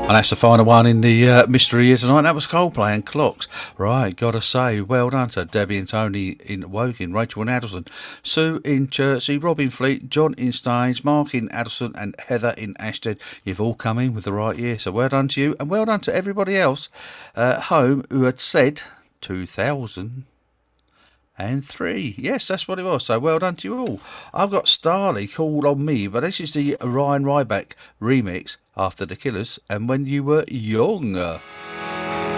And that's the final one in the mystery here tonight. That was Coldplay and Clocks. Right, gotta say, well done to Debbie and Tony in Woking, Rachel in Addleston, Sue in Chertsey, Robin Fleet, John in Staines, Mark in Addleston, and Heather in Ashton. You've all come in with the right year, so well done to you, and well done to everybody else at home who had said 2003. Yes, that's what it was. So well done to you all. I've got Starley Called on Me, but this is the Ryan Ryback remix after The Killers and When You Were Young.